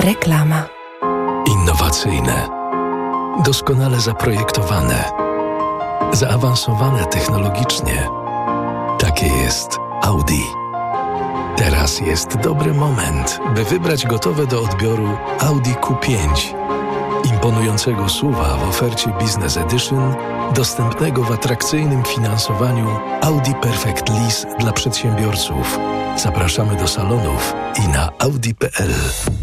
Reklama. Innowacyjne, doskonale zaprojektowane, zaawansowane technologicznie. Takie jest Audi. Teraz jest dobry moment, by wybrać gotowe do odbioru Audi Q5. Imponującego SUV-a w ofercie Business Edition, dostępnego w atrakcyjnym finansowaniu Audi Perfect Lease dla przedsiębiorców. Zapraszamy do salonów i na audi.pl.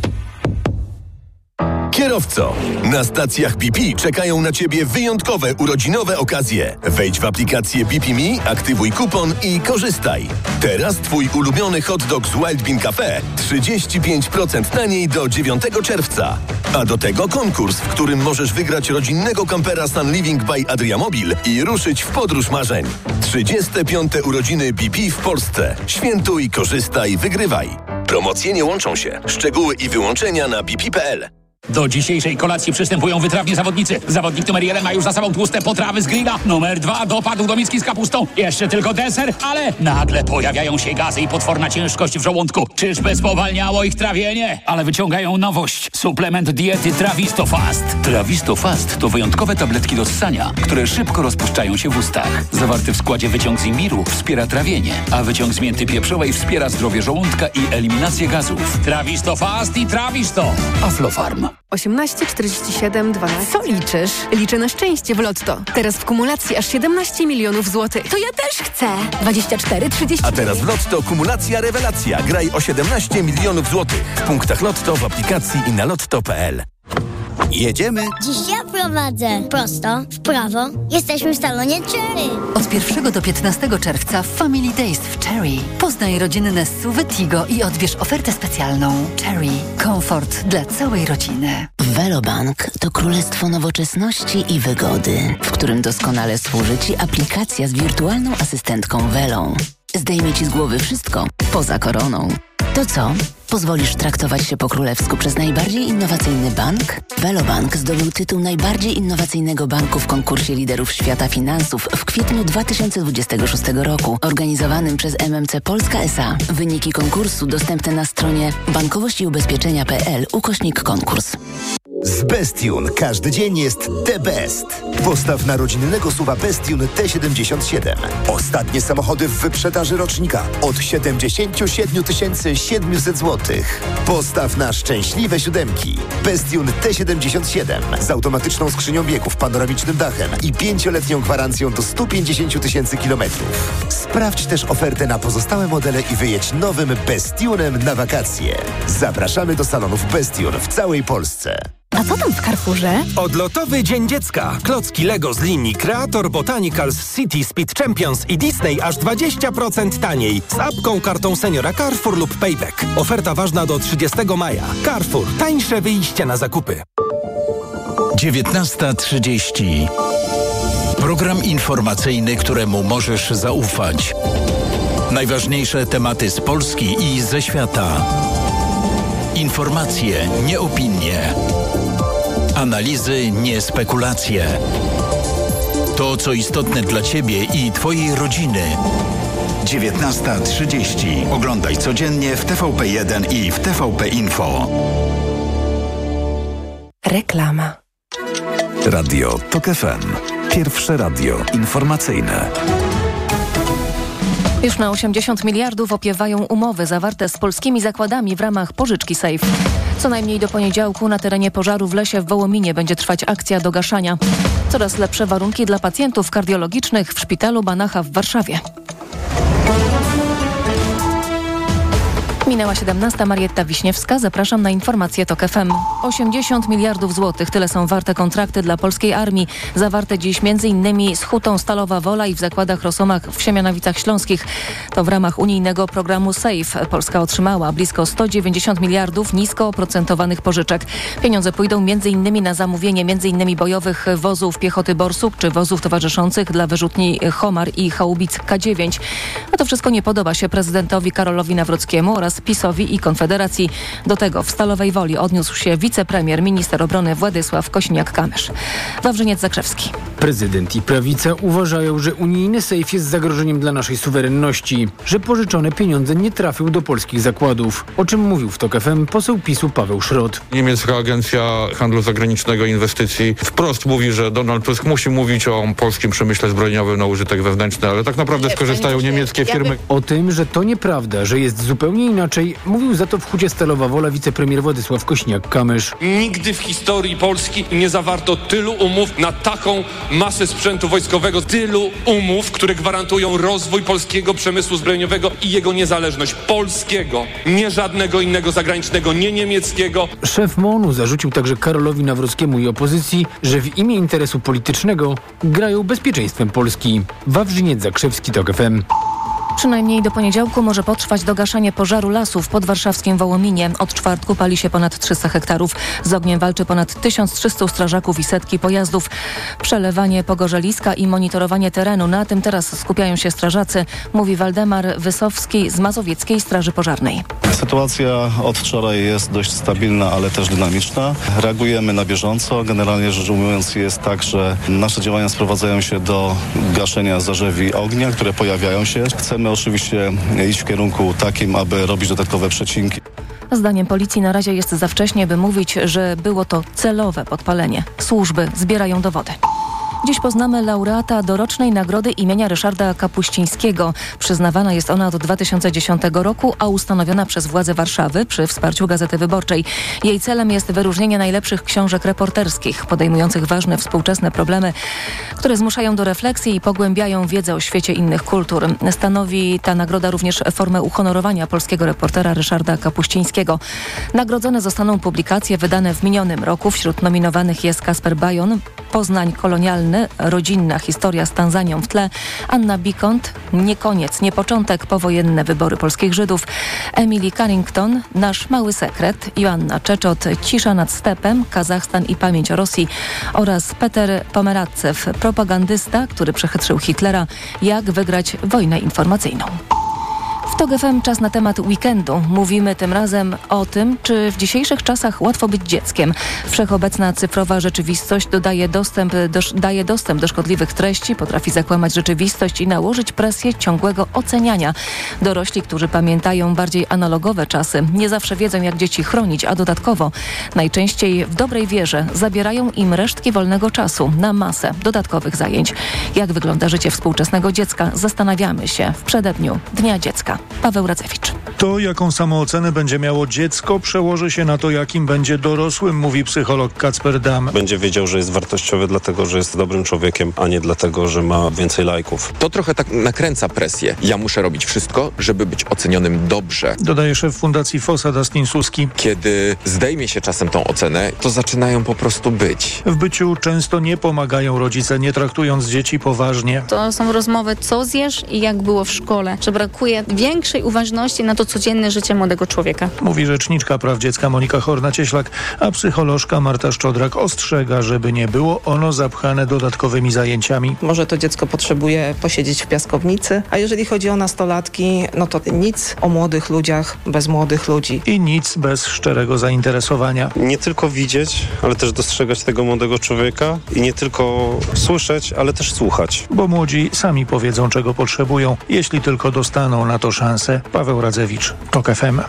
Kierowco, na stacjach BP czekają na Ciebie wyjątkowe urodzinowe okazje. Wejdź w aplikację BP Me, aktywuj kupon i korzystaj. Teraz Twój ulubiony hot dog z Wild Bean Cafe 35% taniej do 9 czerwca. A do tego konkurs, w którym możesz wygrać rodzinnego kampera Sun Living by Adriamobil i ruszyć w podróż marzeń. 35. urodziny BP w Polsce. Świętuj, korzystaj, wygrywaj. Promocje nie łączą się. Szczegóły i wyłączenia na bp.pl. Do dzisiejszej kolacji przystępują wytrawni zawodnicy. Zawodnik numer 1 ma już za sobą tłuste potrawy z grilla. Numer 2 dopadł do miski z kapustą. Jeszcze tylko deser, ale nagle pojawiają się gazy i potworna ciężkość w żołądku. Czyżby spowalniało ich trawienie? Ale wyciągają nowość. Suplement diety Trawisto Fast. Trawisto Fast to wyjątkowe tabletki do ssania, które szybko rozpuszczają się w ustach. Zawarty w składzie wyciąg z imbiru wspiera trawienie, a wyciąg z mięty pieprzowej wspiera zdrowie żołądka i eliminację gazów. Trawisto Fast i Trawisto. Aflofarm. 18 47 12. Co liczysz? Liczę na szczęście w Lotto. Teraz w kumulacji aż 17 milionów złotych. To ja też chcę. 24 30. A teraz w Lotto kumulacja rewelacja. Graj o 17 milionów złotych. W punktach Lotto, w aplikacji i na lotto.pl. Jedziemy? Dziś ja prowadzę. Prosto, w prawo. Jesteśmy w salonie Cherry. Od 1 do 15 czerwca Family Days w Cherry. Poznaj rodzinne SUV Tigo i odbierz ofertę specjalną. Cherry. Komfort dla całej rodziny. Velobank to królestwo nowoczesności i wygody, w którym doskonale służy Ci aplikacja z wirtualną asystentką Velą. Zdejmie Ci z głowy wszystko, poza koroną. To co? Pozwolisz traktować się po królewsku przez najbardziej innowacyjny bank? Velobank zdobył tytuł najbardziej innowacyjnego banku w konkursie liderów świata finansów w kwietniu 2026 roku, organizowanym przez MMC Polska S.A. Wyniki konkursu dostępne na stronie bankowościubezpieczenia.pl/konkurs. Z Bestune każdy dzień jest the best. Postaw na rodzinnego SUV-a Bestune T77. Ostatnie samochody w wyprzedaży rocznika od 77 700 zł. Postaw na szczęśliwe siódemki. Bestune T77 z automatyczną skrzynią biegów, panoramicznym dachem i 5-letnią gwarancją do 150 000 kilometrów. Sprawdź też ofertę na pozostałe modele i wyjedź nowym Bestunem na wakacje. Zapraszamy do salonów Bestune w całej Polsce. A co tam w Carrefourze? Odlotowy Dzień Dziecka. Klocki Lego z linii Creator, Botanicals, City, Speed Champions i Disney aż 20% taniej. Z apką, kartą seniora Carrefour lub Payback. Oferta ważna do 30 maja. Carrefour. Tańsze wyjście na zakupy. 19:30. Program informacyjny, któremu możesz zaufać. Najważniejsze tematy z Polski i ze świata. Informacje, nie opinie. Analizy, nie spekulacje. To, co istotne dla Ciebie i Twojej rodziny. 19:30. Oglądaj codziennie w TVP1 i w TVP Info. Reklama. Radio TOK FM. Pierwsze radio informacyjne. Już na 80 miliardów opiewają umowy zawarte z polskimi zakładami w ramach pożyczki Safe. Co najmniej do poniedziałku na terenie pożaru w lesie w Wołominie będzie trwać akcja do gaszania. Coraz lepsze warunki dla pacjentów kardiologicznych w szpitalu Banacha w Warszawie. Minęła 17. Marietta Wiśniewska. Zapraszam na informacje TOK FM. 80 miliardów złotych. Tyle są warte kontrakty dla polskiej armii. Zawarte dziś m.in. z Hutą Stalowa Wola i w zakładach Rosomach w Siemianowicach Śląskich. To w ramach unijnego programu SAFE. Polska otrzymała blisko 190 miliardów nisko oprocentowanych pożyczek. Pieniądze pójdą m.in. na zamówienie m.in. bojowych wozów piechoty Borsuk czy wozów towarzyszących dla wyrzutni Homar i haubic K9. A to wszystko nie podoba się prezydentowi Karolowi Nawrockiemu oraz PiS-owi i Konfederacji. Do tego w Stalowej Woli odniósł się wicepremier, minister obrony Władysław Kosiniak-Kamysz. Wawrzyniec Zakrzewski. Prezydent i prawica uważają, że unijny sejf jest zagrożeniem dla naszej suwerenności, że pożyczone pieniądze nie trafią do polskich zakładów, o czym mówił w TOK FM poseł PiS-u Paweł Szrot. Niemiecka Agencja Handlu Zagranicznego i Inwestycji wprost mówi, że Donald Tusk musi mówić o polskim przemyśle zbrojeniowym na użytek wewnętrzny, ale tak naprawdę skorzystają niemieckie firmy. O tym, że to nieprawda, że jest zupełnie inaczej, mówił za to w Hucie Stalowa Wola wicepremier Władysław Kośniak-Kamysz. Nigdy w historii Polski nie zawarto tylu umów na taką masę sprzętu wojskowego, tylu umów, które gwarantują rozwój polskiego przemysłu zbrojeniowego i jego niezależność. Polskiego, nie żadnego innego zagranicznego, nie niemieckiego. Szef MON-u zarzucił także Karolowi Nawrockiemu i opozycji, że w imię interesu politycznego grają bezpieczeństwem Polski. Wawrzyniec Zakrzewski, TOK FM. Przynajmniej do poniedziałku może potrwać dogaszanie pożaru lasów pod warszawskim Wołominie. Od czwartku pali się ponad 300 hektarów. Z ogniem walczy ponad 1300 strażaków i setki pojazdów. Przelewanie pogorzeliska i monitorowanie terenu. Na tym teraz skupiają się strażacy, mówi Waldemar Wysowski z Mazowieckiej Straży Pożarnej. Sytuacja od wczoraj jest dość stabilna, ale też dynamiczna. Reagujemy na bieżąco. Generalnie rzecz ujmując jest tak, że nasze działania sprowadzają się do gaszenia zarzewi ognia, które pojawiają się. Chcemy oczywiście iść w kierunku takim, aby robić dodatkowe przecinki. Zdaniem policji na razie jest za wcześnie, by mówić, że było to celowe podpalenie. Służby zbierają dowody. Dziś poznamy laureata dorocznej nagrody imienia Ryszarda Kapuścińskiego. Przyznawana jest ona od 2010 roku, a ustanowiona przez władze Warszawy przy wsparciu Gazety Wyborczej. Jej celem jest wyróżnienie najlepszych książek reporterskich, podejmujących ważne współczesne problemy, które zmuszają do refleksji i pogłębiają wiedzę o świecie innych kultur. Stanowi ta nagroda również formę uhonorowania polskiego reportera Ryszarda Kapuścińskiego. Nagrodzone zostaną publikacje wydane w minionym roku. Wśród nominowanych jest Kasper Bajon, Poznań kolonialny, rodzinna historia z Tanzanią w tle, Anna Bikont, Nie koniec, nie początek, powojenne wybory polskich Żydów, Emily Carrington, Nasz mały sekret, Joanna Czeczot, Cisza nad stepem, Kazachstan i pamięć o Rosji oraz Peter Pomeradzew, propagandysta, który przechytrzył Hitlera, jak wygrać wojnę informacyjną. W TOK FM czas na temat weekendu. Mówimy tym razem o tym, czy w dzisiejszych czasach łatwo być dzieckiem. Wszechobecna cyfrowa rzeczywistość daje dostęp do szkodliwych treści, potrafi zakłamać rzeczywistość i nałożyć presję ciągłego oceniania. Dorośli, którzy pamiętają bardziej analogowe czasy, nie zawsze wiedzą, jak dzieci chronić, a dodatkowo najczęściej w dobrej wierze zabierają im resztki wolnego czasu na masę dodatkowych zajęć. Jak wygląda życie współczesnego dziecka? Zastanawiamy się w przededniu Dnia Dziecka. Paweł Radzewicz. To, jaką samoocenę będzie miało dziecko, przełoży się na to, jakim będzie dorosłym, mówi psycholog Kacper Dam. Będzie wiedział, że jest wartościowy dlatego, że jest dobrym człowiekiem, a nie dlatego, że ma więcej lajków. To trochę tak nakręca presję. Ja muszę robić wszystko, żeby być ocenionym dobrze. Dodaje szef Fundacji FOSA Dustin Suski. Kiedy zdejmie się czasem tą ocenę, to zaczynają po prostu być. W byciu często nie pomagają rodzice, nie traktując dzieci poważnie. To są rozmowy, co zjesz i jak było w szkole, że brakuje większej uważności na to codzienne życie młodego człowieka. Mówi rzeczniczka praw dziecka Monika Horna-Cieślak, a psycholożka Marta Szczodrak ostrzega, żeby nie było ono zapchane dodatkowymi zajęciami. Może to dziecko potrzebuje posiedzieć w piaskownicy, a jeżeli chodzi o nastolatki, no to nic o młodych ludziach bez młodych ludzi. I nic bez szczerego zainteresowania. Nie tylko widzieć, ale też dostrzegać tego młodego człowieka i nie tylko słyszeć, ale też słuchać. Bo młodzi sami powiedzą, czego potrzebują, jeśli tylko dostaną na to szansę. Paweł Radzewicz, TOK FM.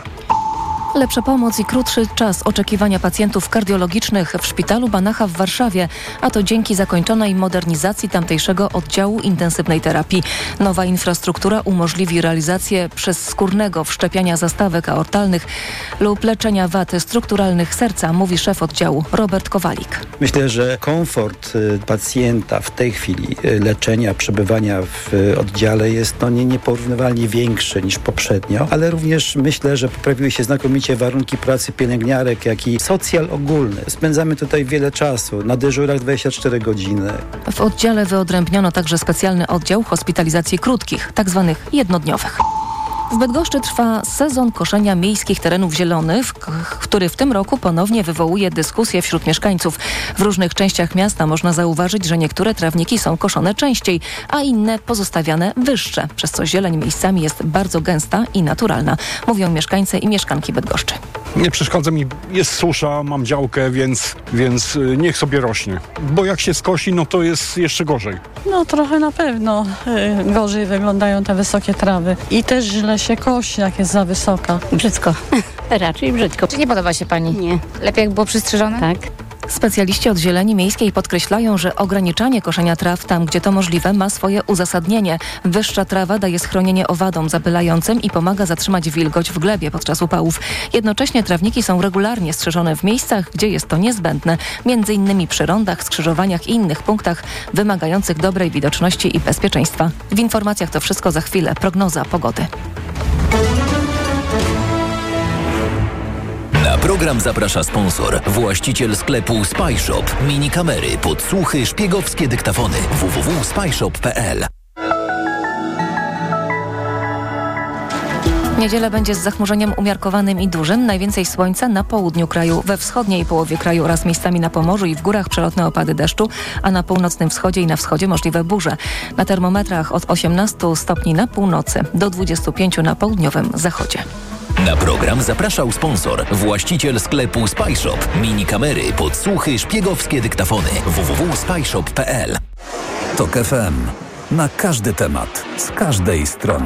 Lepsza pomoc i krótszy czas oczekiwania pacjentów kardiologicznych w szpitalu Banacha w Warszawie, a to dzięki zakończonej modernizacji tamtejszego oddziału intensywnej terapii. Nowa infrastruktura umożliwi realizację przezskórnego wszczepiania zastawek aortalnych lub leczenia wad strukturalnych serca, mówi szef oddziału Robert Kowalik. Myślę, że komfort pacjenta w tej chwili leczenia, przebywania w oddziale jest nieporównywalnie większy niż poprzednio, ale również myślę, że poprawiły się znakomicie warunki pracy pielęgniarek, jak i socjal ogólny. Spędzamy tutaj wiele czasu, na dyżurach 24 godziny. W oddziale wyodrębniono także specjalny oddział hospitalizacji krótkich, tak zwanych jednodniowych. W Bydgoszczy trwa sezon koszenia miejskich terenów zielonych, który w tym roku ponownie wywołuje dyskusję wśród mieszkańców. W różnych częściach miasta można zauważyć, że niektóre trawniki są koszone częściej, a inne pozostawiane wyższe, przez co zieleń miejscami jest bardzo gęsta i naturalna, mówią mieszkańcy i mieszkanki Bydgoszczy. Nie przeszkadza mi, jest susza, mam działkę, więc niech sobie rośnie. Bo jak się skosi, no to jest jeszcze gorzej. No trochę na pewno gorzej wyglądają te wysokie trawy. I też źle się kosi, jak jest za wysoka. Brzydko. Raczej brzydko. Czy nie podoba się pani? Nie. Lepiej jak było przystrzyżone? Tak. Specjaliści od Zieleni Miejskiej podkreślają, że ograniczanie koszenia traw tam, gdzie to możliwe, ma swoje uzasadnienie. Wyższa trawa daje schronienie owadom zapylającym i pomaga zatrzymać wilgoć w glebie podczas upałów. Jednocześnie trawniki są regularnie strzeżone w miejscach, gdzie jest to niezbędne, m.in. przy rondach, skrzyżowaniach i innych punktach wymagających dobrej widoczności i bezpieczeństwa. W informacjach to wszystko za chwilę. Prognoza pogody. Na program zaprasza sponsor, właściciel sklepu SpyShop. Mini kamery, podsłuchy, szpiegowskie dyktafony. www.spyshop.pl. Niedziela będzie z zachmurzeniem umiarkowanym i dużym. Najwięcej słońca na południu kraju, we wschodniej połowie kraju oraz miejscami na Pomorzu i w górach przelotne opady deszczu, a na północnym wschodzie i na wschodzie możliwe burze. Na termometrach od 18 stopni na północy do 25 na południowym zachodzie. Na program zapraszał sponsor, właściciel sklepu SpyShop. Mini kamery, podsłuchy, szpiegowskie dyktafony. www.spyshop.pl. TOK FM. Na każdy temat, z każdej strony.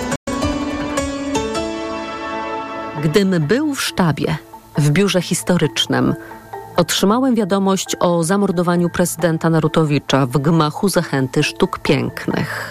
Gdym był w sztabie, w biurze historycznym, otrzymałem wiadomość o zamordowaniu prezydenta Narutowicza w gmachu Zachęty Sztuk Pięknych.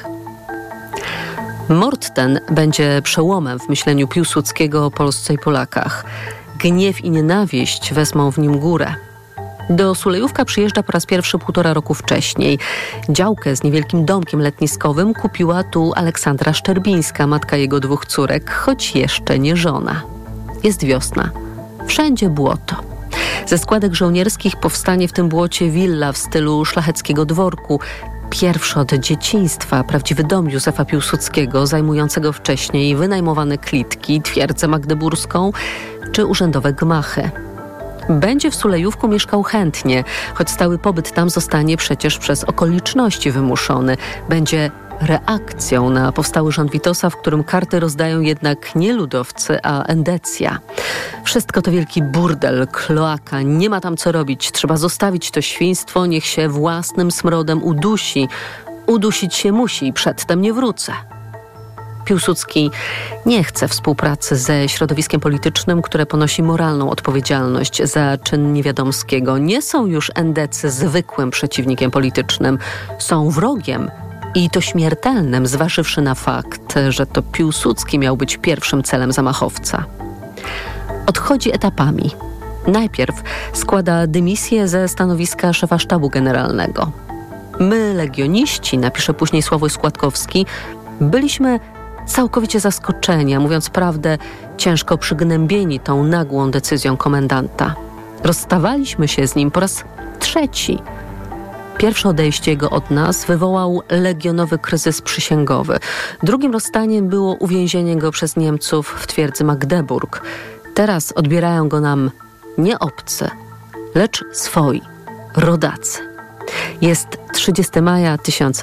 Mord ten będzie przełomem w myśleniu Piłsudskiego o Polsce i Polakach. Gniew i nienawiść wezmą w nim górę. Do Sulejówka przyjeżdża po raz pierwszy 1,5 roku wcześniej. Działkę z niewielkim domkiem letniskowym kupiła tu Aleksandra Szczerbińska, matka jego 2 córek, choć jeszcze nie żona. Jest wiosna. Wszędzie błoto. Ze składek żołnierskich powstanie w tym błocie willa w stylu szlacheckiego dworku. Pierwszy od dzieciństwa prawdziwy dom Józefa Piłsudskiego, zajmującego wcześniej wynajmowane klitki, twierdzę magdeburską czy urzędowe gmachy. Będzie w Sulejówku mieszkał chętnie, choć stały pobyt tam zostanie przecież przez okoliczności wymuszony. Będzie reakcją na powstały rząd Witosa, w którym karty rozdają jednak nie ludowcy, a endecja. Wszystko to wielki burdel, kloaka, nie ma tam co robić. Trzeba zostawić to świństwo, niech się własnym smrodem udusi. Udusić się musi, przedtem nie wrócę. Piłsudski nie chce współpracy ze środowiskiem politycznym, które ponosi moralną odpowiedzialność za czyn Niewiadomskiego. Nie są już endecy zwykłym przeciwnikiem politycznym, są wrogiem i to śmiertelnym, zważywszy na fakt, że to Piłsudski miał być pierwszym celem zamachowca. Odchodzi etapami. Najpierw składa dymisję ze stanowiska szefa sztabu generalnego. My, legioniści, napisze później Sławoj Składkowski, byliśmy całkowicie zaskoczeni, a mówiąc prawdę, ciężko przygnębieni tą nagłą decyzją komendanta. Rozstawaliśmy się z nim po raz 3. Pierwsze odejście jego od nas wywołał legionowy kryzys przysięgowy. Drugim rozstaniem było uwięzienie go przez Niemców w twierdzy Magdeburg. Teraz odbierają go nam nie obcy, lecz swoi, rodacy. Jest 30 maja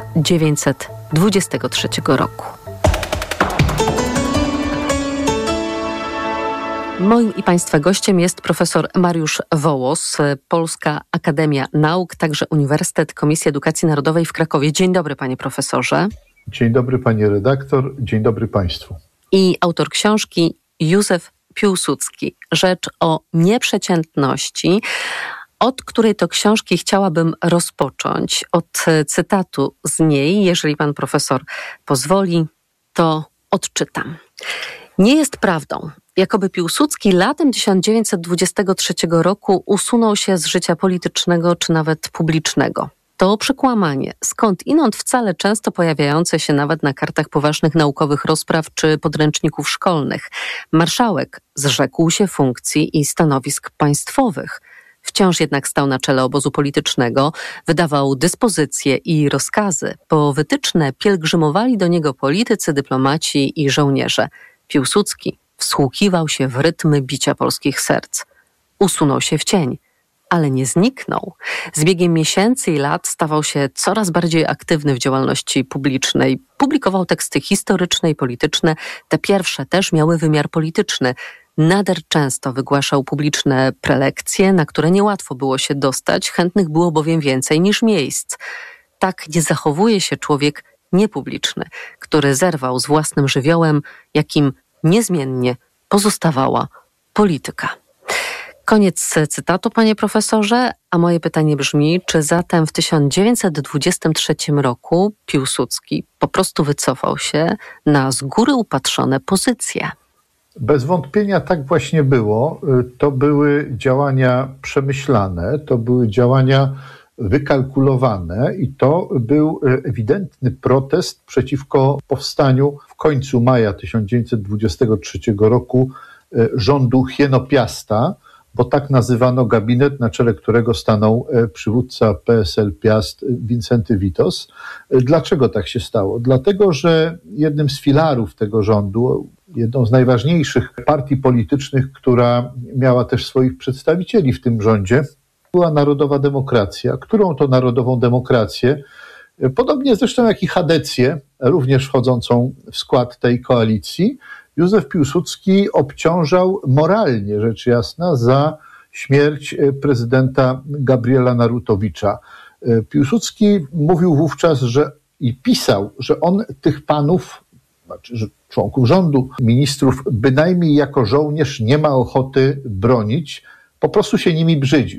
1923 roku. Moim i Państwa gościem jest profesor Mariusz Wołos, Polska Akademia Nauk, także Uniwersytet Komisji Edukacji Narodowej w Krakowie. Dzień dobry, panie profesorze. Dzień dobry, pani redaktor. Dzień dobry państwu. I autor książki Józef Piłsudski. Rzecz o nieprzeciętności, od której to książki chciałabym rozpocząć. Od cytatu z niej, jeżeli pan profesor pozwoli, to odczytam. Nie jest prawdą, jakoby Piłsudski latem 1923 roku usunął się z życia politycznego czy nawet publicznego. To przekłamanie, skądinąd wcale często pojawiające się nawet na kartach poważnych naukowych rozpraw czy podręczników szkolnych. Marszałek zrzekł się funkcji i stanowisk państwowych. Wciąż jednak stał na czele obozu politycznego, wydawał dyspozycje i rozkazy. Po wytyczne pielgrzymowali do niego politycy, dyplomaci i żołnierze. Piłsudski wsłuchiwał się w rytmy bicia polskich serc. Usunął się w cień, ale nie zniknął. Z biegiem miesięcy i lat stawał się coraz bardziej aktywny w działalności publicznej. Publikował teksty historyczne i polityczne. Te pierwsze też miały wymiar polityczny. Nader często wygłaszał publiczne prelekcje, na które niełatwo było się dostać. Chętnych było bowiem więcej niż miejsc. Tak nie zachowuje się człowiek niepubliczny, który zerwał z własnym żywiołem, jakim niezmiennie pozostawała polityka. Koniec cytatu, panie profesorze, a moje pytanie brzmi, czy zatem w 1923 roku Piłsudski po prostu wycofał się na z góry upatrzone pozycje? Bez wątpienia tak właśnie było. To były działania przemyślane, to były działania wykalkulowane i to był ewidentny protest przeciwko powstaniu w końcu maja 1923 roku rządu Hieno-Piasta, bo tak nazywano gabinet, na czele którego stanął przywódca PSL Piast Wincenty Witos. Dlaczego tak się stało? Dlatego, że jednym z filarów tego rządu, jedną z najważniejszych partii politycznych, która miała też swoich przedstawicieli w tym rządzie, była Narodowa Demokracja. Którą to Narodową Demokrację, podobnie zresztą jak i Chadecję, również wchodzącą w skład tej koalicji, Józef Piłsudski obciążał moralnie, rzecz jasna, za śmierć prezydenta Gabriela Narutowicza. Piłsudski mówił wówczas, i pisał, że on tych panów, znaczy że członków rządu, ministrów, bynajmniej jako żołnierz nie ma ochoty bronić, po prostu się nimi brzydził.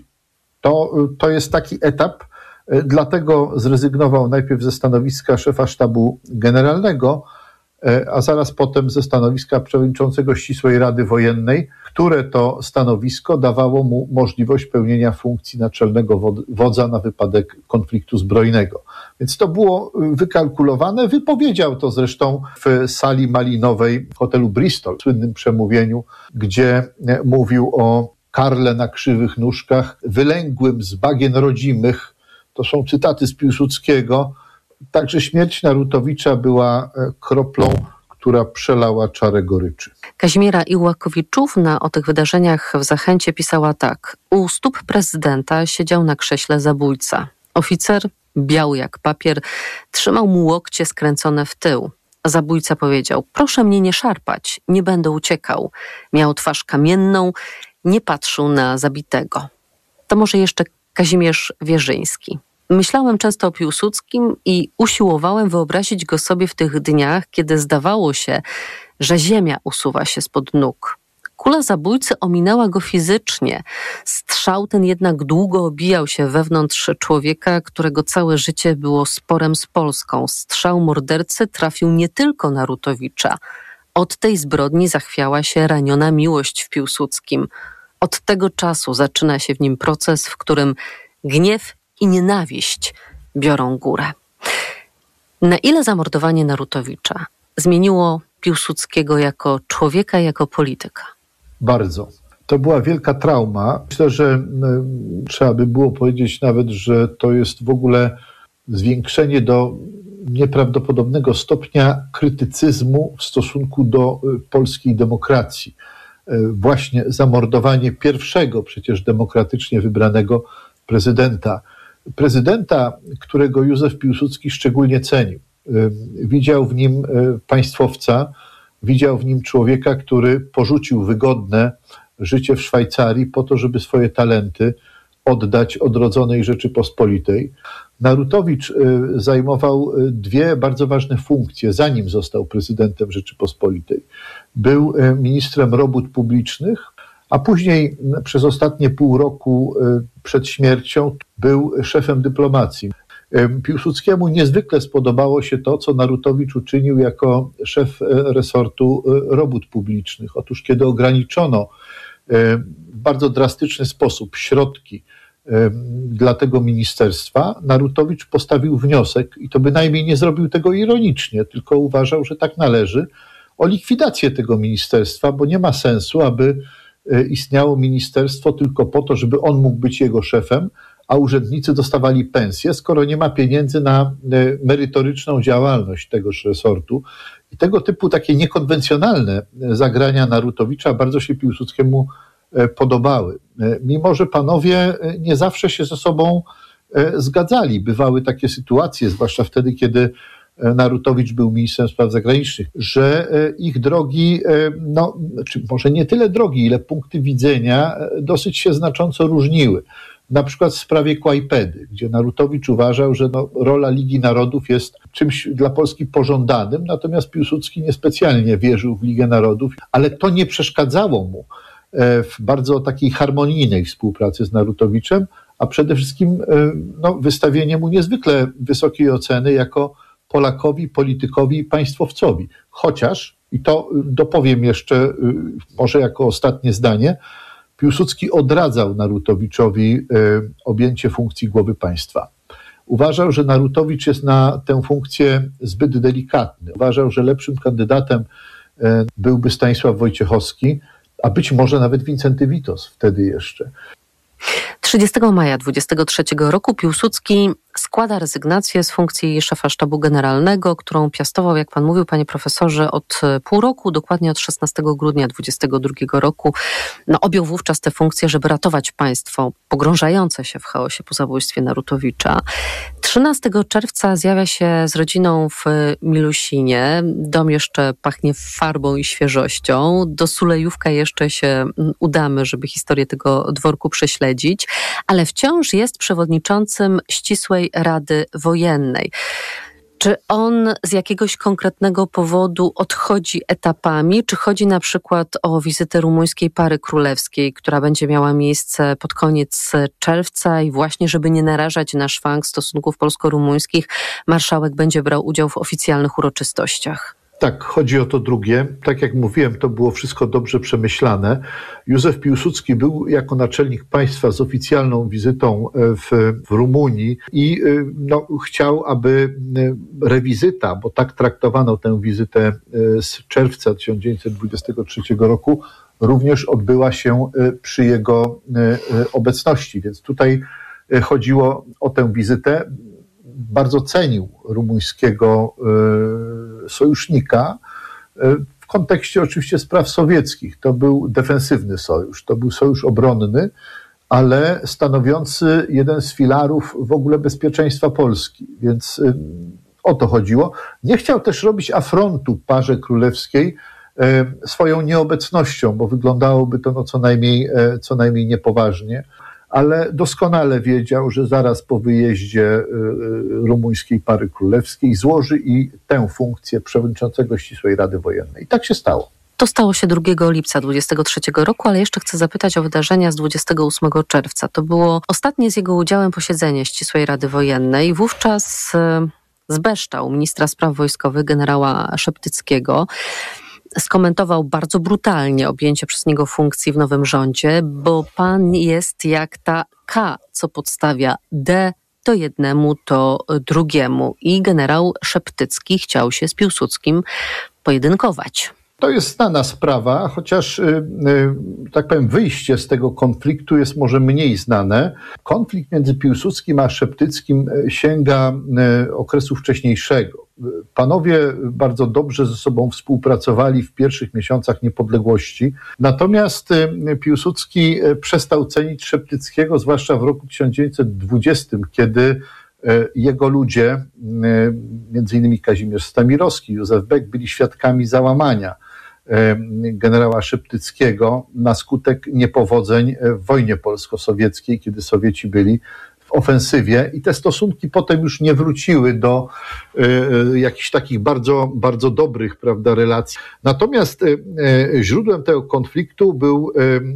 To jest taki etap, dlatego zrezygnował najpierw ze stanowiska szefa sztabu generalnego, a zaraz potem ze stanowiska przewodniczącego Ścisłej Rady Wojennej, które to stanowisko dawało mu możliwość pełnienia funkcji naczelnego wodza na wypadek konfliktu zbrojnego. Więc to było wykalkulowane. Wypowiedział to zresztą w sali malinowej w hotelu Bristol, w słynnym przemówieniu, gdzie mówił o Karle na krzywych nóżkach, wylęgłym z bagien rodzimych. To są cytaty z Piłsudskiego. Także śmierć Narutowicza była kroplą, która przelała czarę goryczy. Kazimiera Iłakowiczówna o tych wydarzeniach w Zachęcie pisała tak. U stóp prezydenta siedział na krześle zabójca. Oficer, biały jak papier, trzymał mu łokcie skręcone w tył. Zabójca powiedział, proszę mnie nie szarpać, nie będę uciekał. Miał twarz kamienną, nie patrzył na zabitego. To może jeszcze Kazimierz Wierzyński. Myślałem często o Piłsudskim i usiłowałem wyobrazić go sobie w tych dniach, kiedy zdawało się, że ziemia usuwa się spod nóg. Kula zabójcy ominęła go fizycznie. Strzał ten jednak długo obijał się wewnątrz człowieka, którego całe życie było sporem z Polską. Strzał mordercy trafił nie tylko Narutowicza. Od tej zbrodni zachwiała się raniona miłość w Piłsudskim. Od tego czasu zaczyna się w nim proces, w którym gniew i nienawiść biorą górę. Na ile zamordowanie Narutowicza zmieniło Piłsudskiego jako człowieka, jako polityka? Bardzo. To była wielka trauma. Myślę, że trzeba by było powiedzieć nawet, że to jest w ogóle zwiększenie do nieprawdopodobnego stopnia krytycyzmu w stosunku do polskiej demokracji. Właśnie zamordowanie pierwszego przecież demokratycznie wybranego prezydenta, którego Józef Piłsudski szczególnie cenił. Widział w nim państwowca, widział w nim człowieka, który porzucił wygodne życie w Szwajcarii po to, żeby swoje talenty oddać odrodzonej Rzeczypospolitej. Narutowicz zajmował dwie bardzo ważne funkcje, zanim został prezydentem Rzeczypospolitej. Był ministrem robót publicznych, a później przez ostatnie pół roku przed śmiercią był szefem dyplomacji. Piłsudskiemu niezwykle spodobało się to, co Narutowicz uczynił jako szef resortu robót publicznych. Otóż kiedy ograniczono w bardzo drastyczny sposób środki dla tego ministerstwa, Narutowicz postawił wniosek, i to bynajmniej nie zrobił tego ironicznie, tylko uważał, że tak należy, o likwidację tego ministerstwa, bo nie ma sensu, aby istniało ministerstwo tylko po to, żeby on mógł być jego szefem, a urzędnicy dostawali pensję, skoro nie ma pieniędzy na merytoryczną działalność tegoż resortu. I tego typu takie niekonwencjonalne zagrania Narutowicza bardzo się Piłsudskiemu podobały. Mimo że panowie nie zawsze się ze sobą zgadzali. Bywały takie sytuacje, zwłaszcza wtedy, kiedy Narutowicz był ministrem spraw zagranicznych, że ich drogi, czy może nie tyle drogi, ile punkty widzenia dosyć się znacząco różniły. Na przykład w sprawie Kłajpedy, gdzie Narutowicz uważał, że rola Ligi Narodów jest czymś dla Polski pożądanym, natomiast Piłsudski niespecjalnie wierzył w Ligę Narodów, ale to nie przeszkadzało mu w bardzo takiej harmonijnej współpracy z Narutowiczem, a przede wszystkim wystawienie mu niezwykle wysokiej oceny jako Polakowi, politykowi, państwowcowi. Chociaż, i to dopowiem jeszcze może jako ostatnie zdanie, Piłsudski odradzał Narutowiczowi objęcie funkcji głowy państwa. Uważał, że Narutowicz jest na tę funkcję zbyt delikatny. Uważał, że lepszym kandydatem byłby Stanisław Wojciechowski, a być może nawet Wincenty Witos wtedy jeszcze. 30 maja 23 roku Piłsudski składa rezygnację z funkcji szefa sztabu generalnego, którą piastował, jak pan mówił, panie profesorze, od pół roku, dokładnie od 16 grudnia 22 roku. Objął wówczas tę funkcję, żeby ratować państwo pogrążające się w chaosie po zabójstwie Narutowicza. 13 czerwca zjawia się z rodziną w Milusinie. Dom jeszcze pachnie farbą i świeżością. Do Sulejówka jeszcze się udamy, żeby historię tego dworku prześledzić, ale wciąż jest przewodniczącym Ścisłej Rady Wojennej. Czy on z jakiegoś konkretnego powodu odchodzi etapami, czy chodzi na przykład o wizytę rumuńskiej pary królewskiej, która będzie miała miejsce pod koniec czerwca i właśnie, żeby nie narażać na szwank stosunków polsko-rumuńskich, marszałek będzie brał udział w oficjalnych uroczystościach? Tak, chodzi o to drugie. Tak jak mówiłem, to było wszystko dobrze przemyślane. Józef Piłsudski był jako naczelnik państwa z oficjalną wizytą w Rumunii i chciał, aby rewizyta, bo tak traktowano tę wizytę z czerwca 1923 roku, również odbyła się przy jego obecności. Więc tutaj chodziło o tę wizytę. Bardzo cenił rumuńskiego sojusznika w kontekście oczywiście spraw sowieckich. To był defensywny sojusz, to był sojusz obronny, ale stanowiący jeden z filarów w ogóle bezpieczeństwa Polski. Więc o to chodziło. Nie chciał też robić afrontu parze królewskiej swoją nieobecnością, bo wyglądałoby to co najmniej niepoważnie. Ale doskonale wiedział, że zaraz po wyjeździe rumuńskiej pary królewskiej złoży i tę funkcję przewodniczącego Ścisłej Rady Wojennej. I tak się stało. To stało się 2 lipca 23 roku, ale jeszcze chcę zapytać o wydarzenia z 28 czerwca. To było ostatnie z jego udziałem posiedzenie Ścisłej Rady Wojennej. Wówczas zbeształ ministra spraw wojskowych generała Szeptyckiego. Skomentował bardzo brutalnie objęcie przez niego funkcji w nowym rządzie, bo pan jest jak ta K, co podstawia D to jednemu, to drugiemu. I generał Szeptycki chciał się z Piłsudskim pojedynkować. To jest znana sprawa, chociaż, tak powiem, wyjście z tego konfliktu jest może mniej znane. Konflikt między Piłsudskim a Szeptyckim sięga okresu wcześniejszego. Panowie bardzo dobrze ze sobą współpracowali w pierwszych miesiącach niepodległości, natomiast Piłsudski przestał cenić Szeptyckiego, zwłaszcza w roku 1920, kiedy jego ludzie, między innymi Kazimierz Stamirowski, Józef Beck, byli świadkami załamania generała Szeptyckiego na skutek niepowodzeń w wojnie polsko-sowieckiej, kiedy Sowieci byli w ofensywie i te stosunki potem już nie wróciły do jakichś takich bardzo, bardzo dobrych, prawda, relacji. Natomiast źródłem tego konfliktu był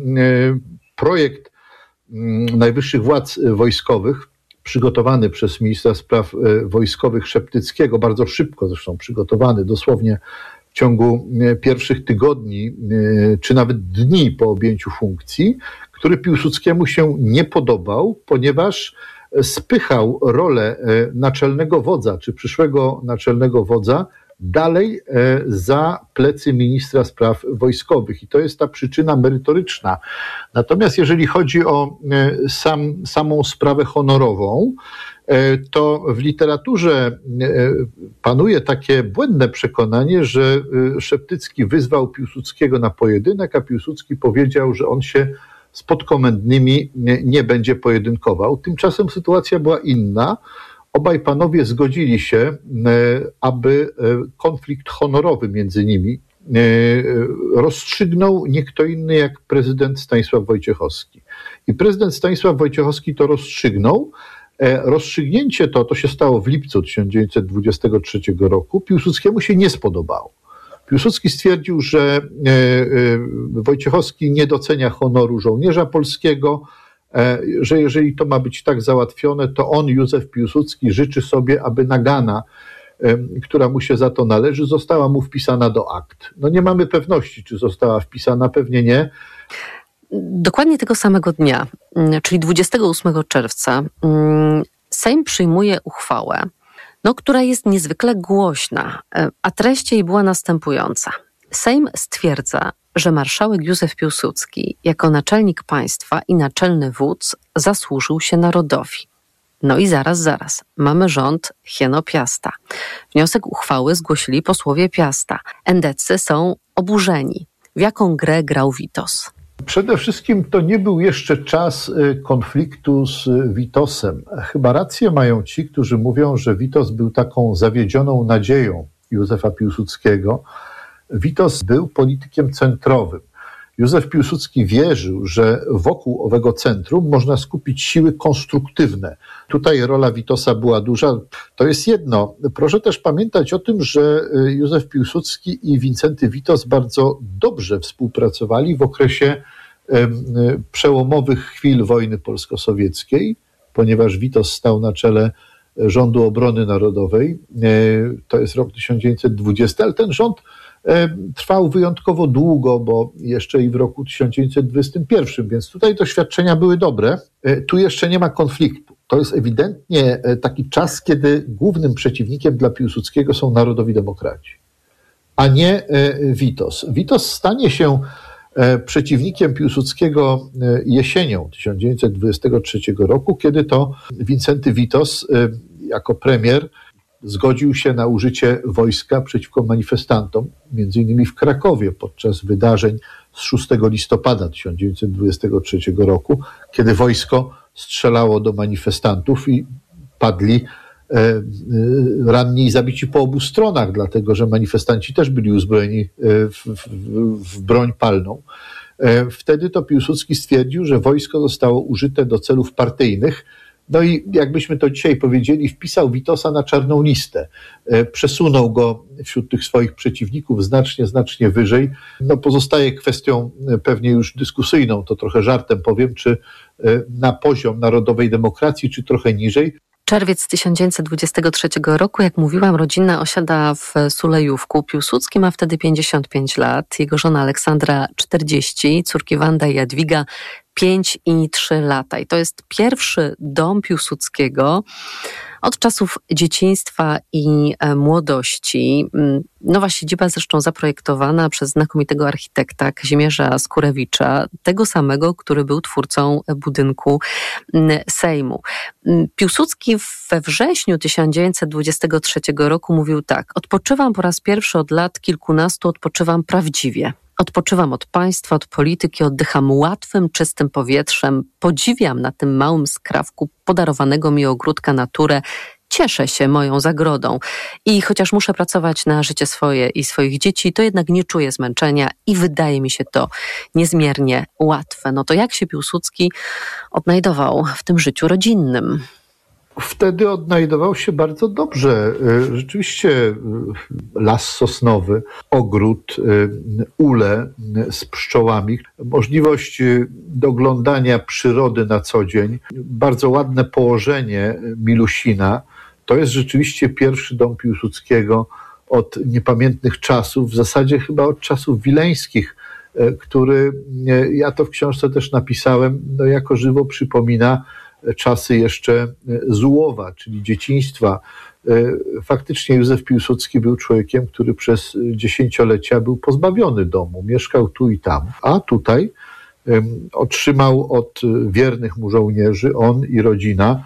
projekt najwyższych władz wojskowych, przygotowany przez ministra spraw wojskowych Szeptyckiego, bardzo szybko zresztą przygotowany, dosłownie w ciągu pierwszych tygodni czy nawet dni po objęciu funkcji, który Piłsudskiemu się nie podobał, ponieważ spychał rolę naczelnego wodza czy przyszłego naczelnego wodza dalej za plecy ministra spraw wojskowych. I to jest ta przyczyna merytoryczna. Natomiast jeżeli chodzi o samą sprawę honorową, to w literaturze panuje takie błędne przekonanie, że Szeptycki wyzwał Piłsudskiego na pojedynek, a Piłsudski powiedział, że on się z podkomendnymi nie będzie pojedynkował. Tymczasem sytuacja była inna. Obaj panowie zgodzili się, aby konflikt honorowy między nimi rozstrzygnął nie kto inny jak prezydent Stanisław Wojciechowski. I prezydent Stanisław Wojciechowski to rozstrzygnął. Rozstrzygnięcie to się stało w lipcu 1923 roku. Piłsudskiemu się nie spodobało. Piłsudski stwierdził, że Wojciechowski nie docenia honoru żołnierza polskiego, że jeżeli to ma być tak załatwione, to on, Józef Piłsudski, życzy sobie, aby nagana, która mu się za to należy, została mu wpisana do akt. No nie mamy pewności, czy została wpisana, pewnie nie. Dokładnie tego samego dnia, czyli 28 czerwca, Sejm przyjmuje uchwałę, która jest niezwykle głośna, a treść jej była następująca. Sejm stwierdza, że marszałek Józef Piłsudski jako naczelnik państwa i naczelny wódz zasłużył się narodowi. No i zaraz, mamy rząd Hieno Piasta. Wniosek uchwały zgłosili posłowie Piasta. endecy są oburzeni. W jaką grę grał Witos? Przede wszystkim to nie był jeszcze czas konfliktu z Witosem. Chyba rację mają ci, którzy mówią, że Witos był taką zawiedzioną nadzieją Józefa Piłsudskiego. Witos był politykiem centrowym. Józef Piłsudski wierzył, że wokół owego centrum można skupić siły konstruktywne. Tutaj rola Witosa była duża. To jest jedno. Proszę też pamiętać o tym, że Józef Piłsudski i Wincenty Witos bardzo dobrze współpracowali w okresie przełomowych chwil wojny polsko-sowieckiej, ponieważ Witos stał na czele Rządu Obrony Narodowej. To jest rok 1920, ale ten rząd trwał wyjątkowo długo, bo jeszcze i w roku 1921, więc tutaj doświadczenia były dobre. Tu jeszcze nie ma konfliktu. To jest ewidentnie taki czas, kiedy głównym przeciwnikiem dla Piłsudskiego są narodowi demokraci, a nie Witos. Witos stanie się przeciwnikiem Piłsudskiego jesienią 1923 roku, kiedy to Wincenty Witos jako premier zgodził się na użycie wojska przeciwko manifestantom, między innymi w Krakowie podczas wydarzeń z 6 listopada 1923 roku, kiedy wojsko strzelało do manifestantów i padli ranni i zabici po obu stronach, dlatego że manifestanci też byli uzbrojeni w broń palną. Wtedy to Piłsudski stwierdził, że wojsko zostało użyte do celów partyjnych. No i jakbyśmy to dzisiaj powiedzieli, wpisał Witosa na czarną listę. Przesunął go wśród tych swoich przeciwników znacznie wyżej. No pozostaje kwestią pewnie już dyskusyjną, to trochę żartem powiem, czy na poziom narodowej demokracji, czy trochę niżej. Czerwiec 1923 roku, jak mówiłam, rodzina osiada w Sulejówku. Piłsudski ma wtedy 55 lat, jego żona Aleksandra 40, córki Wanda i Jadwiga 5 i 3 lata. I to jest pierwszy dom Piłsudskiego od czasów dzieciństwa i młodości. Nowa siedziba zresztą zaprojektowana przez znakomitego architekta Kazimierza Skurewicza, tego samego, który był twórcą budynku Sejmu. Piłsudski we wrześniu 1923 roku mówił tak: odpoczywam po raz pierwszy od lat kilkunastu, odpoczywam prawdziwie. Odpoczywam od państwa, od polityki, oddycham łatwym, czystym powietrzem, podziwiam na tym małym skrawku podarowanego mi ogródka naturę, cieszę się moją zagrodą i chociaż muszę pracować na życie swoje i swoich dzieci, to jednak nie czuję zmęczenia i wydaje mi się to niezmiernie łatwe. No to jak się Piłsudski odnajdował w tym życiu rodzinnym? Wtedy odnajdował się bardzo dobrze. Rzeczywiście las sosnowy, ogród, ule z pszczołami, możliwość doglądania przyrody na co dzień, bardzo ładne położenie Milusina. To jest rzeczywiście pierwszy dom Piłsudskiego od niepamiętnych czasów, w zasadzie chyba od czasów wileńskich, który, ja to w książce też napisałem, no jako żywo przypomina czasy jeszcze Zułowa, czyli dzieciństwa faktycznie Józef Piłsudski był człowiekiem, który przez dziesięciolecia był pozbawiony domu, mieszkał tu i tam, a tutaj otrzymał od wiernych mu żołnierzy, on i rodzina,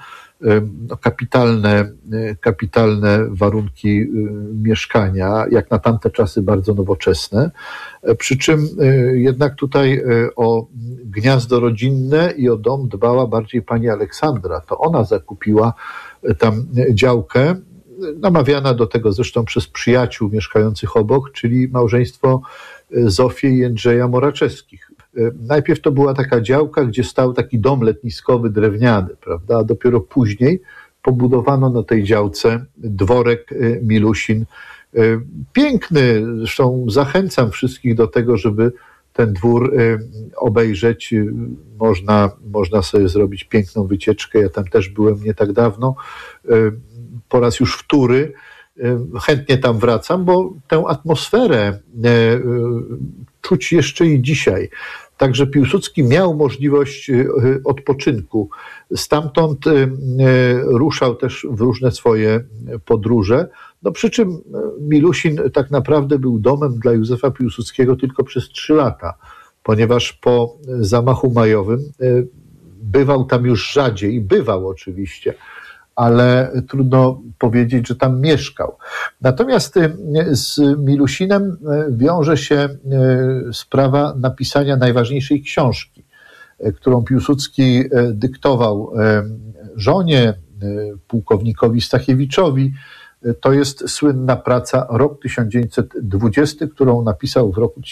kapitalne warunki mieszkania, jak na tamte czasy bardzo nowoczesne. Przy czym jednak tutaj o gniazdo rodzinne i o dom dbała bardziej pani Aleksandra. To ona zakupiła tam działkę, namawiana do tego zresztą przez przyjaciół mieszkających obok, czyli małżeństwo Zofii i Jędrzeja Moraczewskich. Najpierw to była taka działka, gdzie stał taki dom letniskowy drewniany, prawda? A dopiero później pobudowano na tej działce dworek Milusin. Piękny, zresztą zachęcam wszystkich do tego, żeby ten dwór obejrzeć. Można sobie zrobić piękną wycieczkę. Ja tam też byłem nie tak dawno, po raz już wtóry. Chętnie tam wracam, bo tę atmosferę czuć jeszcze i dzisiaj. Także Piłsudski miał możliwość odpoczynku. Stamtąd ruszał też w różne swoje podróże. No przy czym Milusin tak naprawdę był domem dla Józefa Piłsudskiego tylko przez 3 lata, ponieważ po zamachu majowym bywał tam już rzadziej, bywał oczywiście, ale trudno powiedzieć, że tam mieszkał. Natomiast z Milusinem wiąże się sprawa napisania najważniejszej książki, którą Piłsudski dyktował żonie, pułkownikowi Stachiewiczowi. To jest słynna praca Rok 1920, którą napisał w roku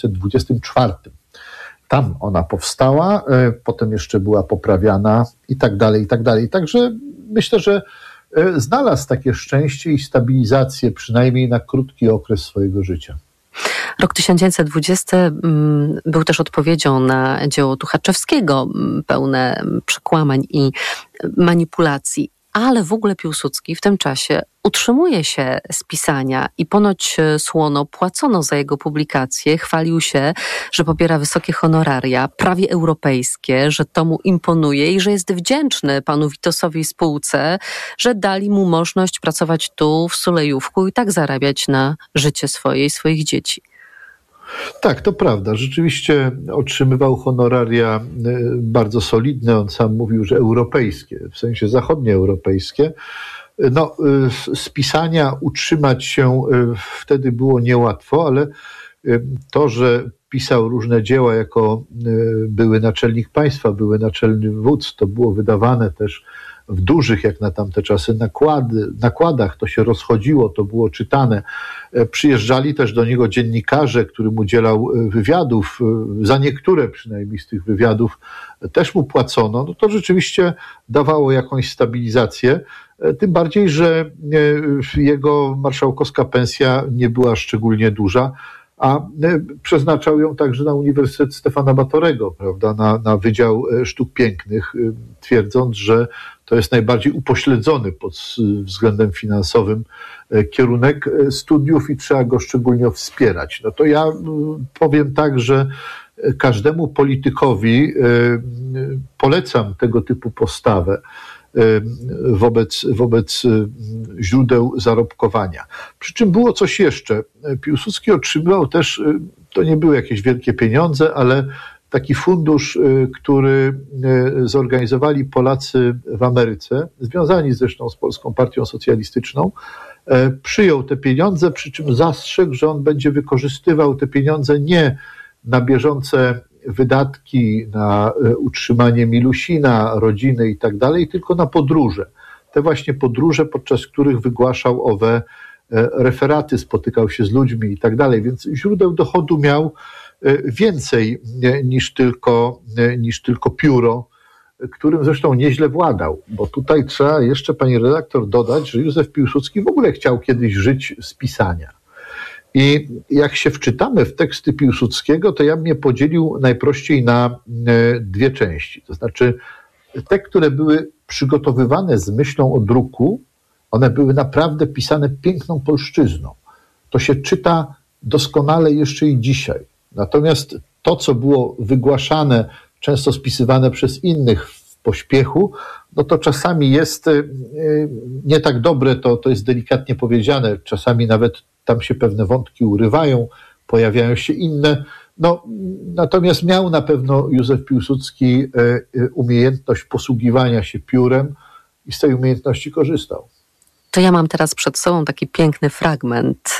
1924. Tam ona powstała, potem jeszcze była poprawiana i tak dalej, i tak dalej. Także myślę, że znalazł takie szczęście i stabilizację, przynajmniej na krótki okres swojego życia. Rok 1920 był też odpowiedzią na dzieło Tuchaczewskiego, pełne przekłamań i manipulacji. Ale w ogóle Piłsudski w tym czasie utrzymuje się z pisania i ponoć słono płacono za jego publikacje. Chwalił się, że pobiera wysokie honoraria, prawie europejskie, że to mu imponuje i że jest wdzięczny panu Witosowi i spółce, że dali mu możliwość pracować tu w Sulejówku i tak zarabiać na życie swoje i swoich dzieci. Tak, to prawda. Rzeczywiście otrzymywał honoraria bardzo solidne. On sam mówił, że europejskie, w sensie zachodnioeuropejskie. No, z pisania utrzymać się wtedy było niełatwo, ale to, że pisał różne dzieła jako były naczelnik państwa, były naczelny wódz, to było wydawane też w dużych, jak na tamte czasy, nakładach, to się rozchodziło, to było czytane. Przyjeżdżali też do niego dziennikarze, którym udzielał wywiadów, za niektóre przynajmniej z tych wywiadów też mu płacono. No to rzeczywiście dawało jakąś stabilizację, tym bardziej, że jego marszałkowska pensja nie była szczególnie duża, a przeznaczał ją także na Uniwersytet Stefana Batorego, prawda, na Wydział Sztuk Pięknych, twierdząc, że to jest najbardziej upośledzony pod względem finansowym kierunek studiów i trzeba go szczególnie wspierać. No to ja powiem tak, że każdemu politykowi polecam tego typu postawę wobec źródeł zarobkowania. Przy czym było coś jeszcze. Piłsudski otrzymywał też, to nie były jakieś wielkie pieniądze, ale taki fundusz, który zorganizowali Polacy w Ameryce, związani zresztą z Polską Partią Socjalistyczną, przyjął te pieniądze, przy czym zastrzegł, że on będzie wykorzystywał te pieniądze nie na bieżące wydatki, na utrzymanie Milusina, rodziny i tak dalej, tylko na podróże. Te właśnie podróże, podczas których wygłaszał owe referaty, spotykał się z ludźmi i tak dalej, więc źródeł dochodu miał więcej niż tylko pióro, którym zresztą nieźle władał, bo tutaj trzeba jeszcze, pani redaktor, dodać, że Józef Piłsudski w ogóle chciał kiedyś żyć z pisania. I jak się wczytamy w teksty Piłsudskiego, to ja bym je podzielił najprościej na 2 części. To znaczy te, które były przygotowywane z myślą o druku, one były naprawdę pisane piękną polszczyzną. To się czyta doskonale jeszcze i dzisiaj. Natomiast to, co było wygłaszane, często spisywane przez innych w pośpiechu, no to czasami jest nie tak dobre, to jest delikatnie powiedziane, czasami nawet tam się pewne wątki urywają, pojawiają się inne. No, natomiast miał na pewno Józef Piłsudski umiejętność posługiwania się piórem i z tej umiejętności korzystał. To ja mam teraz przed sobą taki piękny fragment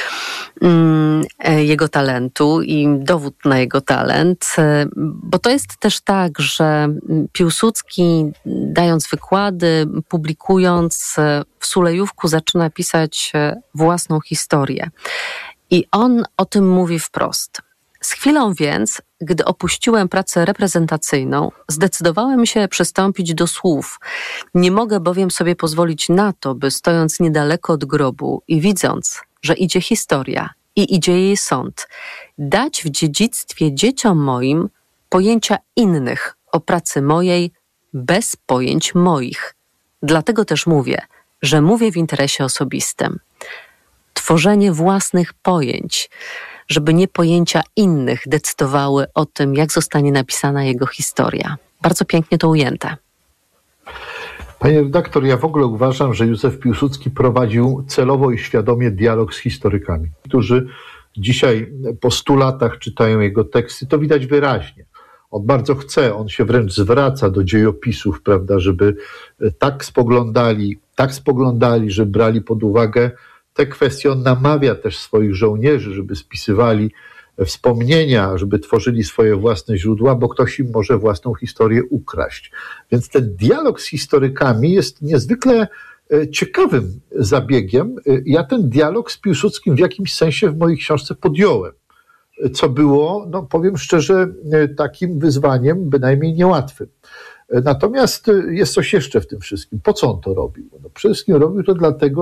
jego talentu i dowód na jego talent, bo to jest też tak, że Piłsudski, dając wykłady, publikując w Sulejówku, zaczyna pisać własną historię. I on o tym mówi wprost. Z chwilą więc, gdy opuściłem pracę reprezentacyjną, zdecydowałem się przystąpić do słów. Nie mogę bowiem sobie pozwolić na to, by stojąc niedaleko od grobu i widząc, że idzie historia i idzie jej sąd, dać w dziedzictwie dzieciom moim pojęcia innych o pracy mojej bez pojęć moich. Dlatego też mówię, że mówię w interesie osobistym. Tworzenie własnych pojęć, żeby nie pojęcia innych decydowały o tym, jak zostanie napisana jego historia. Bardzo pięknie to ujęte. Panie redaktor, ja w ogóle uważam, że Józef Piłsudski prowadził celowo i świadomie dialog z historykami, którzy dzisiaj po 100 latach czytają jego teksty. To widać wyraźnie. On bardzo chce, on się wręcz zwraca do dziejopisów, prawda, żeby tak spoglądali, że brali pod uwagę te kwestie. On namawia też swoich żołnierzy, żeby spisywali wspomnienia, żeby tworzyli swoje własne źródła, bo ktoś im może własną historię ukraść. Więc ten dialog z historykami jest niezwykle ciekawym zabiegiem. Ja ten dialog z Piłsudskim w jakimś sensie w mojej książce podjąłem, co było, no powiem szczerze, takim wyzwaniem bynajmniej niełatwym. Natomiast jest coś jeszcze w tym wszystkim. Po co on to robił? No, przede wszystkim robił to dlatego,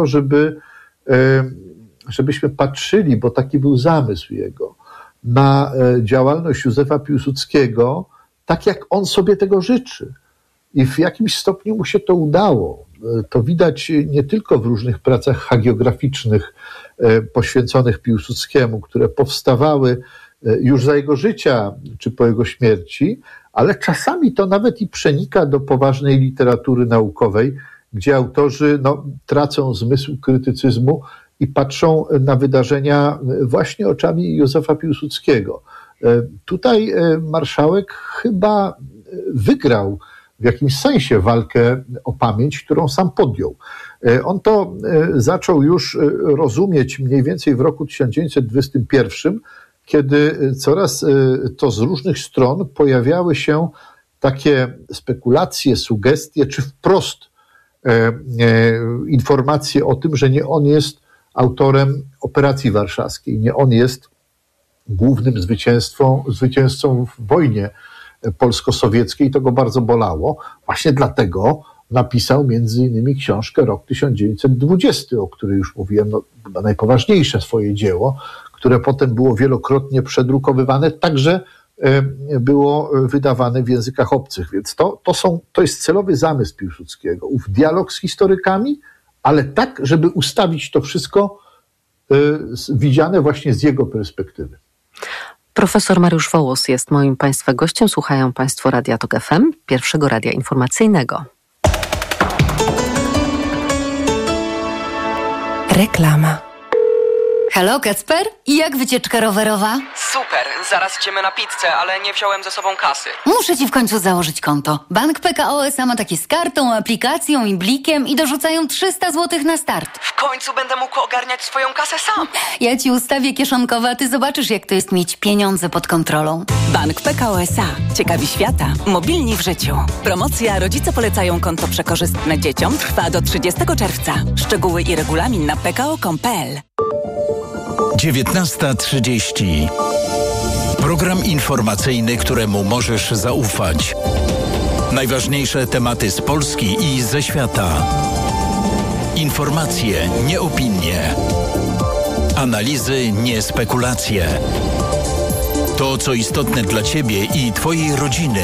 żebyśmy patrzyli, bo taki był zamysł jego, na działalność Józefa Piłsudskiego tak, jak on sobie tego życzy. I w jakimś stopniu mu się to udało. To widać nie tylko w różnych pracach hagiograficznych poświęconych Piłsudskiemu, które powstawały już za jego życia czy po jego śmierci, ale czasami to nawet i przenika do poważnej literatury naukowej, gdzie autorzy tracą zmysł krytycyzmu i patrzą na wydarzenia właśnie oczami Józefa Piłsudskiego. Tutaj marszałek chyba wygrał w jakimś sensie walkę o pamięć, którą sam podjął. On to zaczął już rozumieć mniej więcej w roku 1921, kiedy coraz to z różnych stron pojawiały się takie spekulacje, sugestie, czy wprost informacje o tym, że nie on jest autorem operacji warszawskiej, nie on jest głównym zwycięzcą w wojnie polsko-sowieckiej. To go bardzo bolało. Właśnie dlatego napisał między innymi książkę Rok 1920, o której już mówiłem, chyba najpoważniejsze swoje dzieło, które potem było wielokrotnie przedrukowywane, także było wydawane w językach obcych. Więc to jest celowy zamysł Piłsudskiego. Ów dialog z historykami, ale tak, żeby ustawić to wszystko widziane właśnie z jego perspektywy. Profesor Mariusz Wołos jest moim Państwa gościem. Słuchają Państwo Radia Tok FM, pierwszego radia informacyjnego. Reklama. Halo, Kacper? I jak wycieczka rowerowa? Super, zaraz idziemy na pizzę, ale nie wziąłem ze sobą kasy. Muszę ci w końcu założyć konto. Bank PKO SA ma takie z kartą, aplikacją i blikiem i dorzucają 300 zł na start. W końcu będę mógł ogarniać swoją kasę sam. Ja ci ustawię kieszonkowe, a ty zobaczysz, jak to jest mieć pieniądze pod kontrolą. Bank PKO SA. Ciekawi świata. Mobilni w życiu. Promocja Rodzice polecają konto przekorzystne dzieciom trwa do 30 czerwca. Szczegóły i regulamin na pko.com.pl. 19:30. Program informacyjny, któremu możesz zaufać. Najważniejsze tematy z Polski i ze świata. Informacje, nie opinie. Analizy, nie spekulacje. To, co istotne dla Ciebie i Twojej rodziny.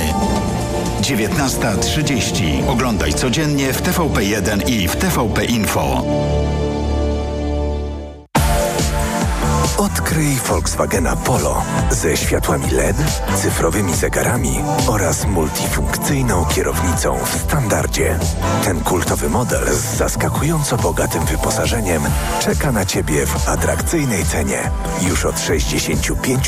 19:30. Oglądaj codziennie w TVP1 i w TVP Info. Odkryj Volkswagena Polo ze światłami LED, cyfrowymi zegarami oraz multifunkcyjną kierownicą w standardzie. Ten kultowy model z zaskakująco bogatym wyposażeniem czeka na Ciebie w atrakcyjnej cenie już od 65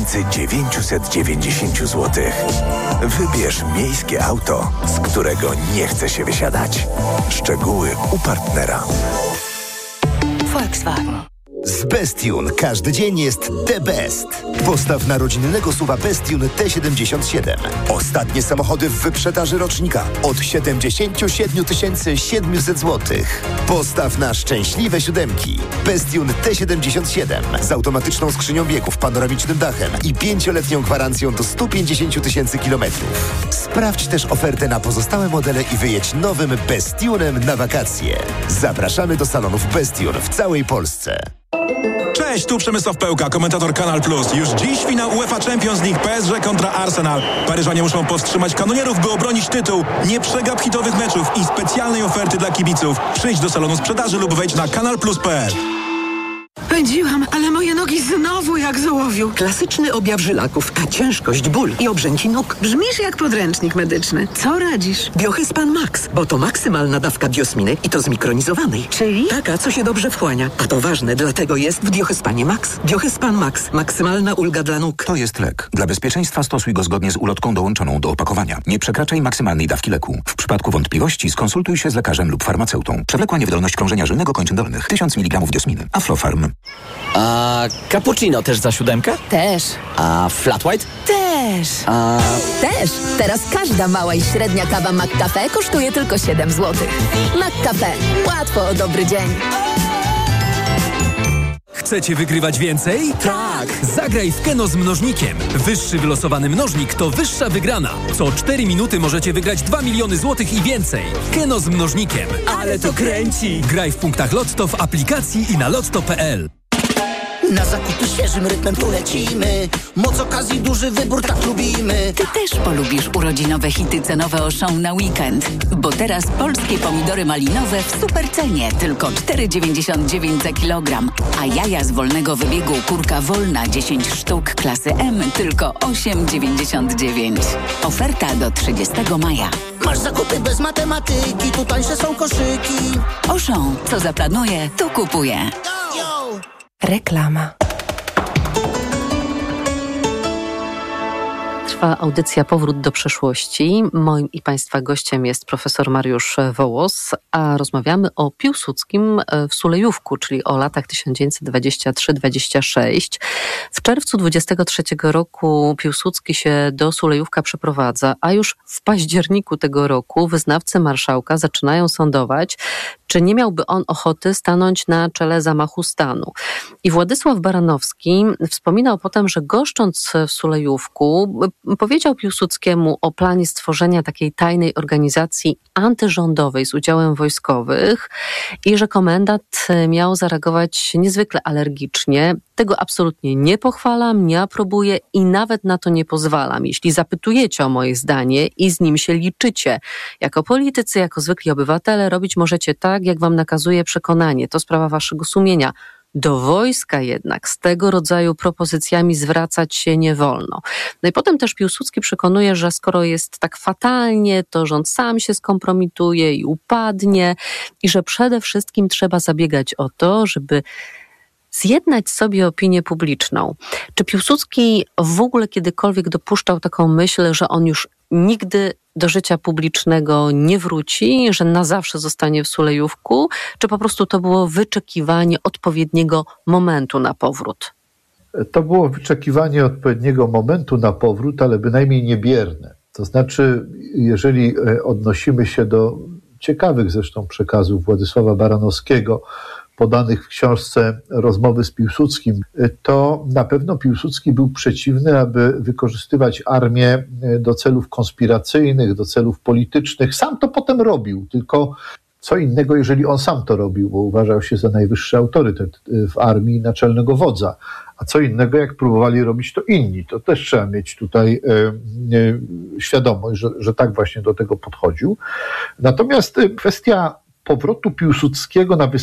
990 zł. Wybierz miejskie auto, z którego nie chce się wysiadać. Szczegóły u partnera. Volkswagen. Z Bestune każdy dzień jest the best. Postaw na rodzinnego SUV-a Bestune T77. Ostatnie samochody w wyprzedaży rocznika od 77 700 zł. Postaw na szczęśliwe siódemki. Bestune T77 z automatyczną skrzynią biegów, panoramicznym dachem i 5-letnią gwarancją do 150 000 kilometrów. Sprawdź też ofertę na pozostałe modele i wyjedź nowym Bestunem na wakacje. Zapraszamy do salonów Bestune w całej Polsce. Cześć, tu Przemysław Pełka, komentator Kanal Plus. Już dziś finał UEFA Champions League PSG kontra Arsenal. Paryżanie muszą powstrzymać kanonierów, by obronić tytuł. Nie przegap hitowych meczów i specjalnej oferty dla kibiców. Przyjdź do salonu sprzedaży lub wejdź na kanalplus.pl. Pędziłam, ale moje nogi znowu jak z ołowiu. Klasyczny objaw żylaków, a ciężkość, ból i obrzęki nóg. Brzmisz jak podręcznik medyczny. Co radzisz? Biohyspan Max, bo to maksymalna dawka biosminy i to zmikronizowanej. Czyli? Taka, co się dobrze wchłania. A to ważne, dlatego jest w Biohyspanie Max. Biohyspan Max. Maksymalna ulga dla nóg. To jest lek. Dla bezpieczeństwa stosuj go zgodnie z ulotką dołączoną do opakowania. Nie przekraczaj maksymalnej dawki leku. W przypadku wątpliwości skonsultuj się z lekarzem lub farmaceutą. Przewlekła niewydolność krążenia żylnego kończyn dolnych. 1000 mg diosminy. Aflofarm. A cappuccino też za 7? Też. A flat white? Też. Też. Teraz każda mała i średnia kawa McCafe kosztuje tylko 7 zł. McCafe. Łatwo o dobry dzień. Chcecie wygrywać więcej? Tak! Zagraj w Keno z mnożnikiem. Wyższy wylosowany mnożnik to wyższa wygrana. Co 4 minuty możecie wygrać 2 miliony złotych i więcej. Keno z mnożnikiem. Ale to kręci! Graj w punktach Lotto w aplikacji i na lotto.pl. Na zakupy świeżym rytmem tu lecimy. Moc okazji, duży wybór, tak lubimy. Ty też polubisz urodzinowe hity cenowe Auchan na weekend. Bo teraz polskie pomidory malinowe w super cenie. Tylko 4,99 za kilogram. A jaja z wolnego wybiegu kurka wolna 10 sztuk klasy M tylko 8,99. Oferta do 30 maja. Masz zakupy bez matematyki, tu tańsze są koszyki. Auchan, co zaplanuje, to kupuje. Reklama. Trwa audycja Powrót do przeszłości. Moim i Państwa gościem jest profesor Mariusz Wołos, a rozmawiamy o Piłsudskim w Sulejówku, czyli o latach 1923-26. W czerwcu 23 roku Piłsudski się do Sulejówka przeprowadza, a już w październiku tego roku wyznawcy marszałka zaczynają sądować, czy nie miałby on ochoty stanąć na czele zamachu stanu. I Władysław Baranowski wspominał potem, że goszcząc w Sulejówku powiedział Piłsudskiemu o planie stworzenia takiej tajnej organizacji antyrządowej z udziałem wojskowych i że komendant miał zareagować niezwykle alergicznie. Tego absolutnie nie pochwalam, nie aprobuję i nawet na to nie pozwalam. Jeśli zapytujecie o moje zdanie i z nim się liczycie, jako politycy, jako zwykli obywatele, robić możecie tak, jak wam nakazuje przekonanie. To sprawa waszego sumienia. Do wojska jednak z tego rodzaju propozycjami zwracać się nie wolno. No i potem też Piłsudski przekonuje, że skoro jest tak fatalnie, to rząd sam się skompromituje i upadnie i że przede wszystkim trzeba zabiegać o to, żeby zjednać sobie opinię publiczną. Czy Piłsudski w ogóle kiedykolwiek dopuszczał taką myśl, że on już nigdy do życia publicznego nie wróci, że na zawsze zostanie w Sulejówku, czy po prostu to było wyczekiwanie odpowiedniego momentu na powrót? To było wyczekiwanie odpowiedniego momentu na powrót, ale bynajmniej niebierne. To znaczy, jeżeli odnosimy się do ciekawych zresztą przekazów Władysława Baranowskiego, podanych w książce Rozmowy z Piłsudskim, to na pewno Piłsudski był przeciwny, aby wykorzystywać armię do celów konspiracyjnych, do celów politycznych. Sam to potem robił, tylko co innego, jeżeli on sam to robił, bo uważał się za najwyższy autorytet w armii, naczelnego wodza. A co innego, jak próbowali robić to inni. To też trzeba mieć tutaj świadomość, że tak właśnie do tego podchodził. Natomiast kwestia powrotu Piłsudskiego na